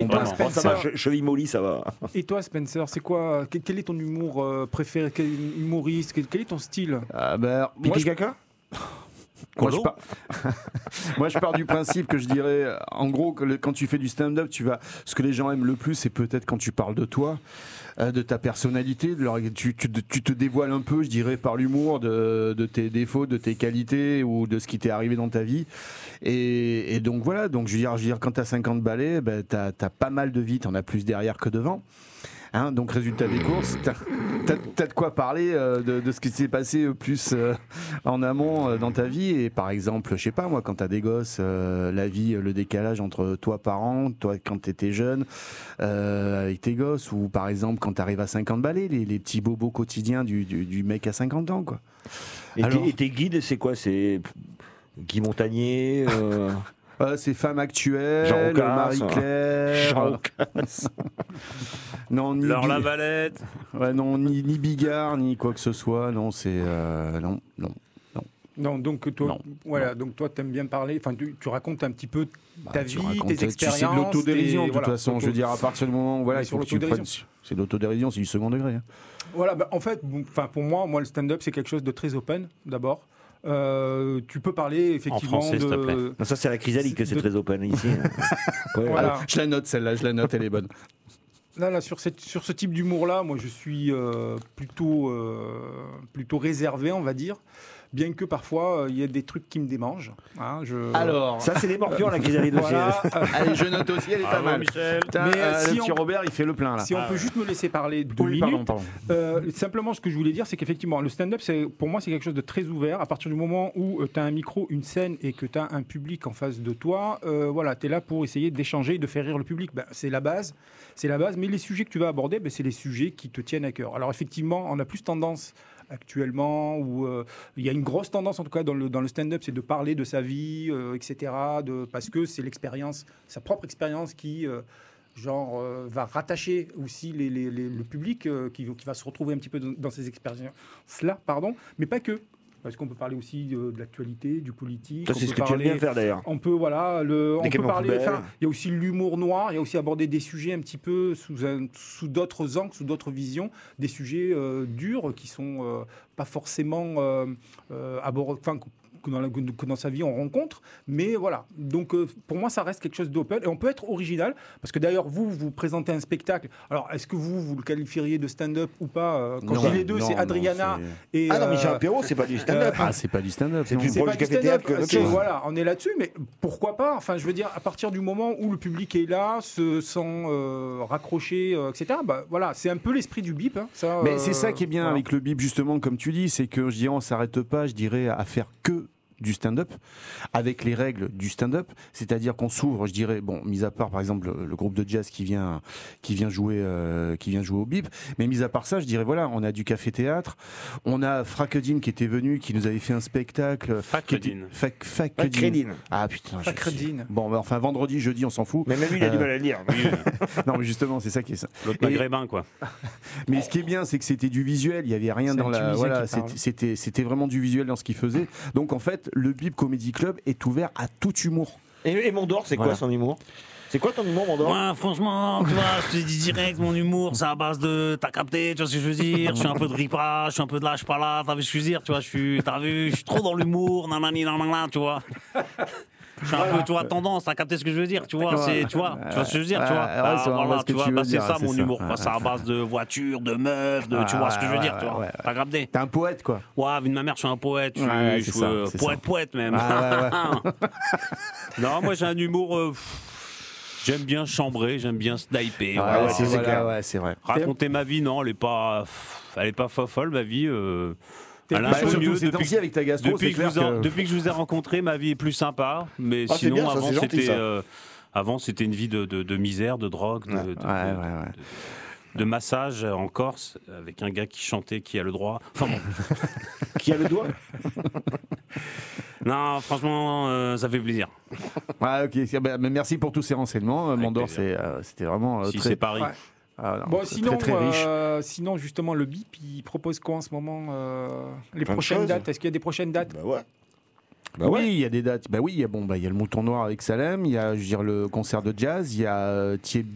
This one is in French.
toi, vraiment. Spencer, Ça va, cheville molly, ça va. et toi, Spencer, c'est quoi quel est ton humour préféré? Quel humoriste? Quel est ton style? Moi, Pipi caca Moi, moi, je pars du principe que je dirais, en gros, que quand tu fais du stand-up, ce que les gens aiment le plus, c'est peut-être quand tu parles de toi, de ta personnalité, tu te dévoiles un peu, je dirais, par l'humour de tes défauts, de tes qualités ou de ce qui t'est arrivé dans ta vie. Et donc voilà, donc je veux dire, quand t'as 50 balais, ben, t'as pas mal de vie, t'en as plus derrière que devant. Hein, donc résultat des courses, t'as de quoi parler de ce qui s'est passé plus en amont dans ta vie. Et par exemple, je sais pas moi, quand t'as des gosses, la vie, le décalage entre toi parent, toi quand t'étais jeune avec tes gosses, ou par exemple quand t'arrives à 50 balais, les petits bobos quotidiens du mec à 50 ans quoi. Et tes guides, c'est quoi? C'est Guy Montagnier C'est Femme Actuelle, Jean Rocasse, Marie-Claire, Jean Rocasse. non, Laure Lavalette. Ouais, non, ni Bigard, ni quoi que ce soit. Non, c'est non. Non, donc toi, Non. voilà, donc toi, t'aimes bien parler. Enfin, tu racontes un petit peu ta vie, tes expériences. C'est de l'autodérision, de toute voilà, façon. Je veux dire, à partir du moment où voilà, il faut que tu prennes. C'est de l'autodérision, c'est du second degré. Hein. Voilà, en fait, pour moi, le stand-up, c'est quelque chose de très open, d'abord. Tu peux parler effectivement En français, s'il te plaît. Non, ça, c'est la chrysalide que c'est très open ici. Ouais, Voilà. Alors, je la note celle-là, elle est bonne. Là, sur ce type d'humour-là, moi, je suis plutôt réservé, on va dire. Bien que parfois, il y ait des trucs qui me démangent. Hein, Alors, ça, c'est des morpions, la chrysalide aussi. voilà. allez, je note aussi, elle est pas mal. Michel. Putain, Mais, le si petit on- Robert, il fait le plein là. Si on peut juste me laisser parler 2 Oui, minutes. pardon. Simplement, ce que je voulais dire, c'est qu'effectivement, le stand-up, pour moi, c'est quelque chose de très ouvert. À partir du moment où tu as un micro, une scène et que tu as un public en face de toi, voilà, tu es là pour essayer d'échanger et de faire rire le public. C'est la base. Mais les sujets que tu vas aborder, c'est les sujets qui te tiennent à cœur. Alors, effectivement, on a plus tendance actuellement, où il y a une grosse tendance, en tout cas, dans le stand-up, c'est de parler de sa vie, etc., parce que c'est l'expérience, sa propre expérience qui... va rattacher aussi le public qui va se retrouver un petit peu dans ces expériences-là, mais pas que. Parce qu'on peut parler aussi de l'actualité, du politique. Ça, c'est ce que tu aimes bien faire d'ailleurs. On peut, voilà, on peut parler. poubelles. Il y a aussi l'humour noir. Il y a aussi aborder des sujets un petit peu sous d'autres angles, sous d'autres visions, des sujets durs qui sont pas forcément que dans sa vie on rencontre, mais voilà. Donc pour moi ça reste quelque chose d'open et on peut être original parce que d'ailleurs vous présentez un spectacle. Alors est-ce que vous le qualifieriez de stand-up ou pas? Quand je dis les deux, c'est Adriana et Ah non, Michel Apéro, c'est pas du stand-up. c'est pas du stand-up. C'est non. plus c'est proche pas du du café-théâtre stand-up, que autre chose. voilà, on est là-dessus, mais pourquoi pas? Enfin, je veux dire, à partir du moment où le public est là, se sent raccroché, etc. Voilà, c'est un peu l'esprit du bip. Hein, ça, Mais c'est ça qui est bien voilà. avec le bip, justement, comme tu dis, c'est que je dirais, on s'arrête pas, je dirais, à faire que du stand-up, avec les règles du stand-up, c'est-à-dire qu'on s'ouvre, je dirais, bon, mis à part par exemple le groupe de jazz qui vient jouer au bip, mais mis à part ça, je dirais voilà, on a du café-théâtre, on a Frakedine qui était venu, qui nous avait fait un spectacle. Facredine. Facredine. Ah putain. Facredine. Bon, enfin vendredi, jeudi, on s'en fout. Mais même lui, il a du mal à le dire. Non, mais justement, c'est ça qui est ça. L'autre Et- maghrébin, quoi. Mais ce qui est bien, c'est que c'était du visuel. Il y avait rien C'est dans un la. Tunisien Voilà, qui parle. c'était vraiment du visuel dans ce qu'il faisait. Donc en fait, le Bip Comedy Club est ouvert à tout humour. Et Mondor, c'est quoi Voilà. son humour? C'est quoi ton humour, Mondor? Ouais, franchement, tu vois, je te dis direct, mon humour, c'est à base de. T'as capté, tu vois ce que je veux dire? Je suis un peu de ripa, je suis un peu de là, je suis pas là, t'as vu ce que je veux dire? Tu vois, je suis trop dans l'humour, nanani, nanana, tu vois. Je suis un peu, tu vois, tendance à capter ce que je veux dire, tu vois, tu vois ce que je veux dire, tu vois. Voilà, tu vois, c'est ça mon humour, quoi. C'est à base de voitures, de meufs, tu vois ce que je veux dire, tu vois. T'as capté? T'es un poète, quoi. Ouais, vu de ma mère, je suis un poète, je suis poète même. Non, moi j'ai un humour. J'aime bien chambrer, j'aime bien sniper. C'est vrai. Raconter ma vie, non, elle est pas folle, ma vie. Elle est un Bah, peu surtout mieux ces temps-ci avec ta gastro, depuis c'est clair que... depuis que je vous ai rencontré, ma vie est plus sympa. Mais Ah, c'est sinon, bien, ça, avant, c'est gentil, c'était ça. Avant, c'était une vie de misère, de drogue, de massage en Corse, avec un gars qui chantait, qui a le droit. Enfin bon. Qui a le doigt? Non, franchement, ça fait plaisir. Ouais, ok. Mais merci pour tous ces renseignements. Mondor, c'était vraiment Si très... c'est Paris. Ouais. Bon, sinon, très riche. sinon, justement, le BIP, il propose quoi en ce moment? Les Plein de prochaines choses. dates? Est-ce qu'il y a des prochaines dates? Bah ouais. Oui, il y a des dates. Bah oui, il y a le Mouton Noir avec Salem, il y a, je veux dire, le concert de jazz, il y a Thier